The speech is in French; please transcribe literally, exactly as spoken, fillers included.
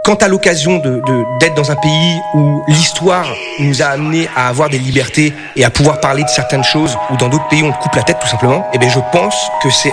Quant à l'occasion de, de, d'être dans un pays où l'histoire nous a amené à avoir des libertés et à pouvoir parler de certaines choses, ou dans d'autres pays on te coupe la tête tout simplement, eh bien je pense que c'est